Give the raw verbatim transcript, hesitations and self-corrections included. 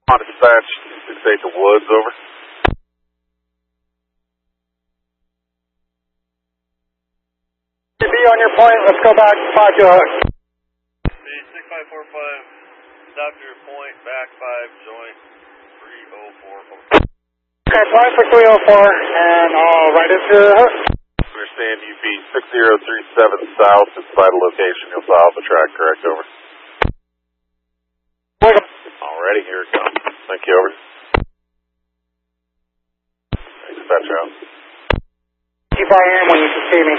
On dispatch, six eight to Woods, over. Be on your point, let's go back five to hook. six five four five, Doctor Point, back five, joint three oh four. Okay, point for three oh four, and I'll right into the hook. Understand you be six zero three seven south inside a location. You'll follow the track, correct, over. Alrighty, here it comes. Thank you, over. Dispatch out. Keep our air when you can see me.